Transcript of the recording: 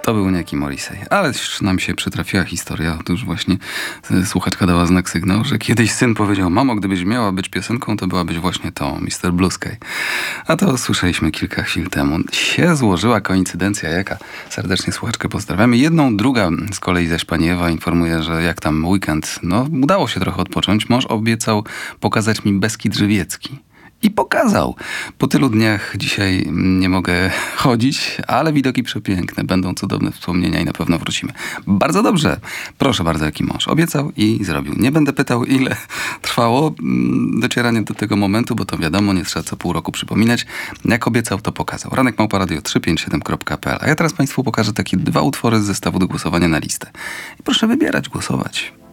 To był niejaki Morrissey. Ale nam się przytrafiła historia. Otóż właśnie słuchaczka dała znak sygnał, że kiedyś syn powiedział: mamo, gdybyś miała być piosenką, to byłabyś właśnie to, Mr. Blue Sky. A to słyszeliśmy kilka chwil temu. Się złożyła koincydencja jaka. Serdecznie słuchaczkę pozdrawiamy. Druga z kolei zaś pani Ewa informuje, że jak tam weekend, udało się trochę odpocząć. Mąż obiecał pokazać mi Beskid Żywiecki. I pokazał. Po tylu dniach dzisiaj nie mogę chodzić, ale widoki przepiękne. Będą cudowne wspomnienia i na pewno wrócimy. Bardzo dobrze. Proszę bardzo, jaki mąż. Obiecał i zrobił. Nie będę pytał, ile trwało docieranie do tego momentu, bo to wiadomo, nie trzeba co pół roku przypominać. Jak obiecał, to pokazał. ranek@radio357.pl. A ja teraz państwu pokażę takie 2 utwory z zestawu do głosowania na listę. I proszę wybierać, głosować.